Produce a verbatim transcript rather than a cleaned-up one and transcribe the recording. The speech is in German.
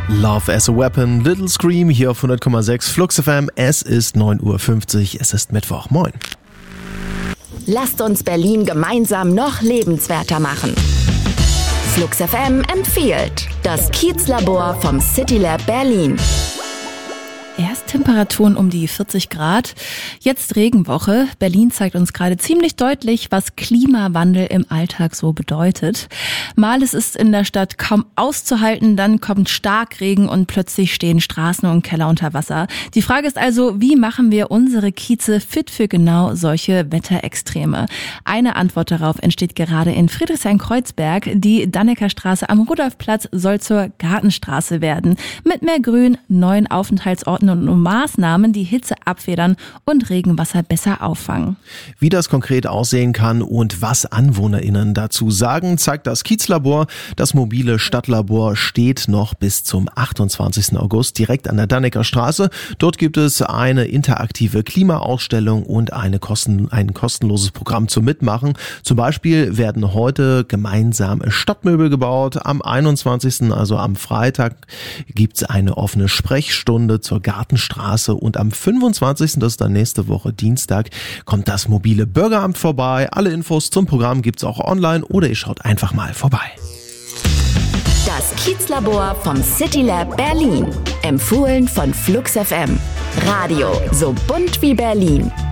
Love as a Weapon, Little Scream hier auf hundert Komma sechs Flux F M. Es ist neun Uhr fünfzig, es ist Mittwoch. Moin. Lasst uns Berlin gemeinsam noch lebenswerter machen. Flux F M empfiehlt das Kiezlabor vom CityLab Berlin. Erst Temperaturen um die vierzig Grad, jetzt Regenwoche. Berlin zeigt uns gerade ziemlich deutlich, was Klimawandel im Alltag so bedeutet. Mal ist es in der Stadt kaum auszuhalten, dann kommt Starkregen und plötzlich stehen Straßen und Keller unter Wasser. Die Frage ist also, wie machen wir unsere Kieze fit für genau solche Wetterextreme? Eine Antwort darauf entsteht gerade in Friedrichshain-Kreuzberg. Die Dannecker-Straße am Rudolfplatz soll zur Gartenstraße werden. Mit mehr Grün, neuen Aufenthaltsorten und Maßnahmen, die Hitze abfedern und Regenwasser besser auffangen. Wie das konkret aussehen kann und was AnwohnerInnen dazu sagen, zeigt das Kiezlabor. Das mobile Stadtlabor steht noch bis zum achtundzwanzigsten August direkt an der Dannecker Straße. Dort gibt es eine interaktive Klimaausstellung und eine Kosten, ein kostenloses Programm zum Mitmachen. Zum Beispiel werden heute gemeinsam Stadtmöbel gebaut. Am einundzwanzigsten, also am Freitag, gibt es eine offene Sprechstunde zur Gartenstraße und am fünfundzwanzigsten, das ist dann nächste Woche Dienstag, kommt das mobile Bürgeramt vorbei. Alle Infos zum Programm gibt's auch online oder ihr schaut einfach mal vorbei. Das Kiezlabor vom CityLab Berlin. Empfohlen von Flux F M. Radio so bunt wie Berlin.